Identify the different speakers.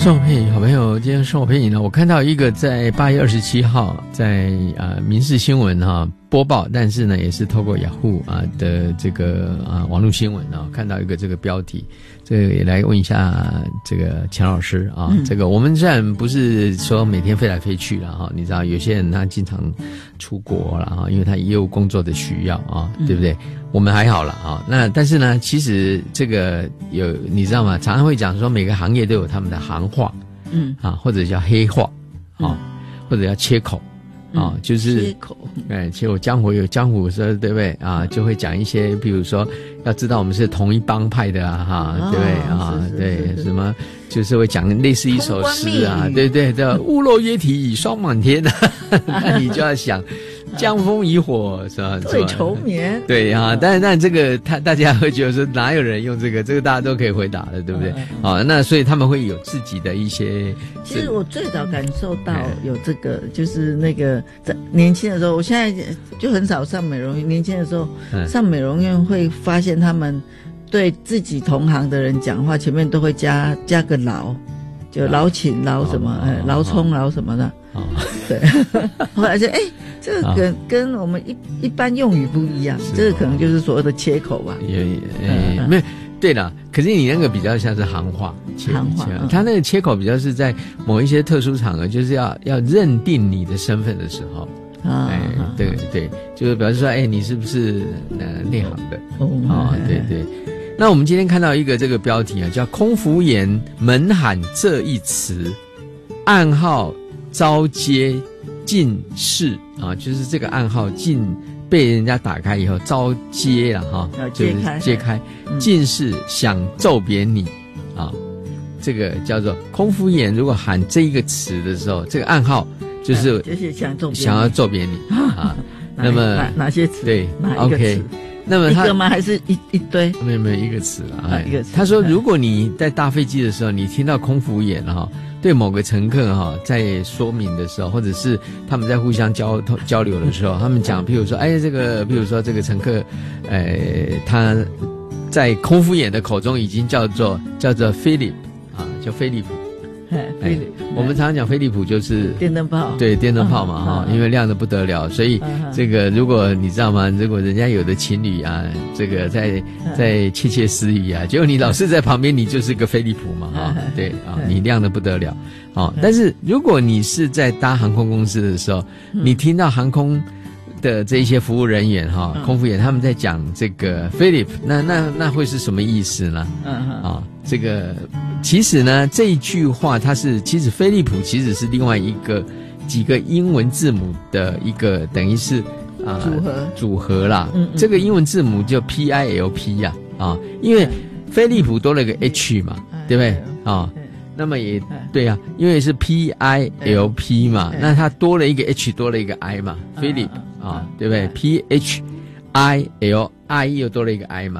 Speaker 1: 生活配影好朋友，今天生活配影呢，我看到一个在8月27号在民视新闻播报，但是呢也是透过雅虎的这个网络新闻看到一个这个标题，这个也来问一下这个钱老师这个我们虽然不是说每天飞来飞去了你知道有些人他经常出国了因为他业务工作的需要对不对？我们还好了那但是呢，其实这个有你知道吗？常常会讲说每个行业都有他们的行话，或者叫黑话或者叫切口就是
Speaker 2: 切口，
Speaker 1: 其实我江湖有江湖说对不对就会讲一些，比如说要知道我们是同一帮派的对不对对什么就是会讲类似一首诗对对对，屋漏约题霜满天那你就要想江枫渔火是吧？
Speaker 2: 对愁眠。
Speaker 1: 对但这个大家会觉得说哪有人用这个大家都可以回答的，对不对？那所以他们会有自己的一些。
Speaker 2: 其实我最早感受到有这个，就是那个在年轻的时候，我现在就很少上美容院。年轻的时候上美容院会发现他们对自己同行的人讲话，前面都会加个劳，就劳勤劳什么劳冲劳什么的。对，后来就这个跟我们一般用语不一样，这个可能就是所谓的切口吧。
Speaker 1: 没有对了，可是你那个比较像是行话，他那个切口比较是在某一些特殊场合，就是要认定你的身份的时候。对对，就是表示说，你是不是内行的？对对。那我们今天看到一个这个标题叫空服员门喊这一词，暗号招接进士就是这个暗号被人家打开以后招接了就是揭开进士想揍扁你这个叫做空服员如果喊这一个词的时候，这个暗号就是想要揍扁你那么
Speaker 2: 哪些词？
Speaker 1: 对，
Speaker 2: 哪一个词？
Speaker 1: 那么
Speaker 2: 一个吗？还是一堆？
Speaker 1: 没有一个词了
Speaker 2: 一个词。
Speaker 1: 他说，如果你在搭飞机的时候，你听到空服员对某个乘客在说明的时候，或者是他们在互相交流的时候，他们讲，譬如说这个乘客，他在空服员的口中已经叫做 Philip 叫菲利普。我们常常讲飞利浦就是
Speaker 2: 电灯泡，
Speaker 1: 对，电灯泡嘛因为亮得不得了，所以这个如果你知道吗？如果人家有的情侣这个在窃窃私语结果你老是在旁边，你就是个飞利浦嘛对你亮得不得了但是如果你是在搭航空公司的时候，你听到航空的这一些服务人员空服员他们在讲这个 Philip， 那会是什么意思呢？这个其实呢这一句话其实飞利浦其实是另外几个英文字母的一个等于是组合啦。这个英文字母就 PILP 因为飞利浦多了个 H 嘛，对不对那么也对因为是 PILP 嘛，那它多了一个 H 多了一个 I 嘛，Philip对不对？PHILI 又多了一个 I 嘛。